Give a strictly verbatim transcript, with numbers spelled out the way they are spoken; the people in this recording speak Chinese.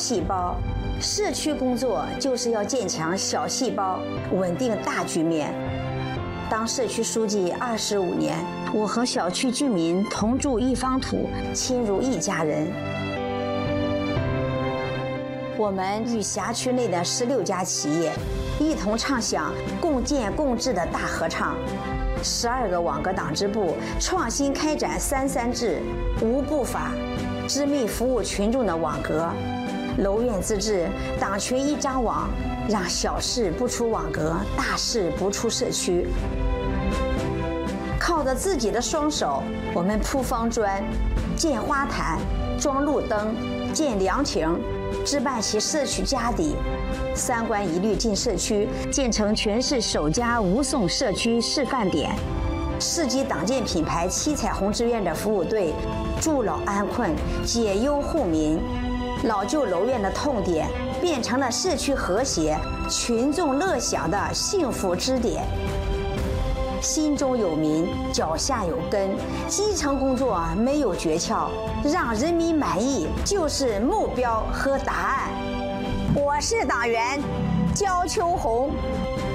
细胞。社区工作就是要建强小细胞，稳定大局面。当社区书记二十五年，我和小区居民同住一方土，亲如一家人。我们与辖区内的十六家企业一同唱响共建共治的大合唱。十二个网格党支部创新开展三三制、无部法，织密服务群众的网格。楼院自治，党群一张网，让小事不出网格，大事不出社区。靠着自己的双手，我们铺方砖、建花坛、装路灯、建凉亭，置办起社区家底。三关一律进社区，建成全市首家无送社区示范点。市级党建品牌七彩虹志愿者服务队，助老安困，解忧护民。老旧楼院的痛点变成了社区和谐、群众乐享的幸福支点。心中有民，脚下有根，基层工作没有诀窍，让人民满意就是目标和答案。我是党员焦秋红。